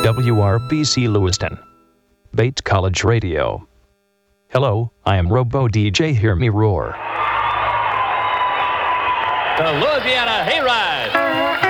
WRBC Lewiston. Bates College Radio. Hello, I am Robo DJ Hear Me Roar. The Louisiana Hayride.